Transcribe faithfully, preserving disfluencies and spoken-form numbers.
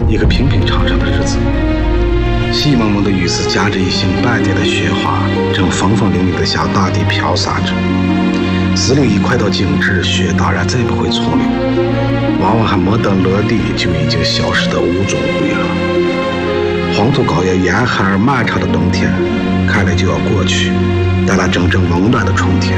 一个平平常常的日子。细蒙蒙的雨丝夹着一星半点的雪花，正风风凛凛地向大地飘洒着。四零一快到静止，雪当然再不会从流，往往还没等落地，就已经消失得无踪无影了。黄土高原严寒而漫长的冬天，看来就要过去，带来真正温暖的春天。